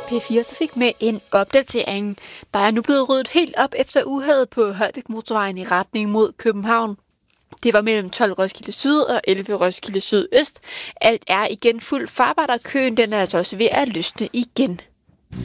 P4 Trafik med en opdatering. Der er nu blevet ryddet helt op efter uheldet på Holbæk Motorvejen i retning mod København. Det var mellem 12 Roskilde Syd og 11 Roskilde Syd Øst. Alt er igen fuldt farbart, og køen den er altså også ved at løsne igen.